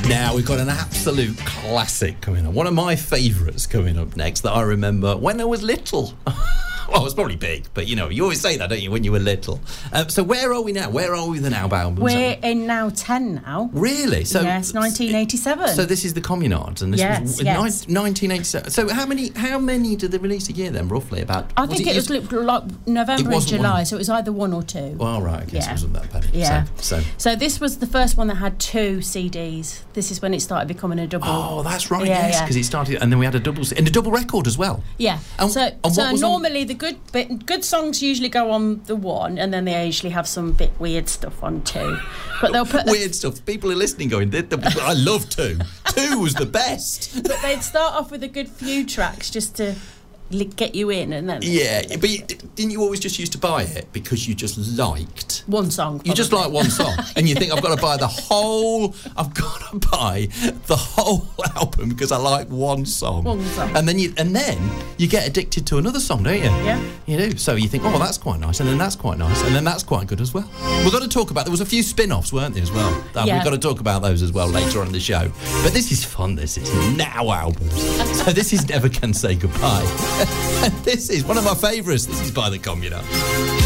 Now we've got an absolute classic coming up. One of my favourites coming up next that I remember when I was little. Well, I was probably big, but you always say that, don't you, when you were little? So where are we now? Where are we with the Now albums? We're in Now 10 now. Really? So yes, 1987. So this is the Communards, and this was 1987. So how many did they release a year then, roughly? About? I think it was like November and July, so it was either one or two. Oh, right, okay, so it wasn't that bad. Yeah. So this was the first one that had 2 CDs. This is when it started becoming a double. Oh, that's right, yes, because it started, and then we had a double record as well. Yeah. And, so normally the good songs usually go on the one, and then they usually have some bit weird stuff on 2. But they'll put weird stuff. People are listening, going, "I love 2. 2 was the best." But they'd start off with a good few tracks just to get you in, and then but didn't you always just used to buy it because you just liked one song? Probably. You just like one song, and you think I've got to buy the whole album because I like one song. And then you get addicted to another song, don't you? Yeah, you do. So you think, oh, that's quite nice, and then that's quite nice, and then that's quite good as well. We've got to talk about. There was a few spin-offs, weren't there, as well? We've got to talk about those as well later on in the show. But this is fun. This is Now albums. So this is Never Can Say Goodbye. And this is one of my favourites. This is by the Communards.